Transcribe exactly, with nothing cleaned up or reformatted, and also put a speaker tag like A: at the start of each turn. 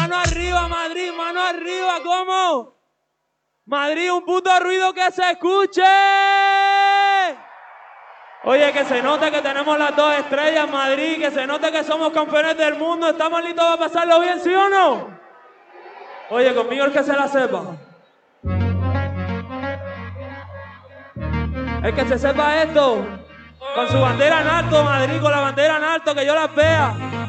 A: mano arriba, Madrid, mano arriba, ¿cómo? Madrid, un puto ruido que se escuche. Oye, que se note que tenemos las dos estrellas, Madrid, que se note que somos campeones del mundo. ¿Estamos listos para pasarlo bien, sí o no? Oye, conmigo el que se la sepa. El que se sepa esto, con su bandera en alto, Madrid, con la bandera en alto, que yo las vea.